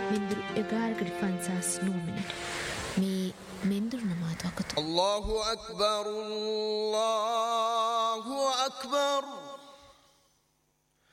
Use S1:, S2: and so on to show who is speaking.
S1: Mindru egargri fansas numinit. Mi mindru namat wakatu.
S2: الله أكبر الله أكبر